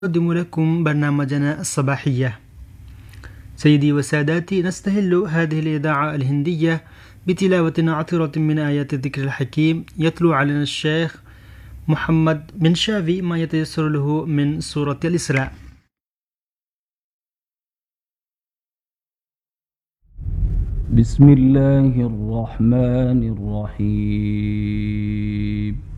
نقدم لكم برنامجنا الصباحية. سيدي وساداتي، نستهل هذه الإذاعة الهندية بتلاوة عطرة من آيات الذكر الحكيم. يتلو علينا الشيخ محمد بن شافي ما يتيسر له من سورة الإسراء. بسم الله الرحمن الرحيم.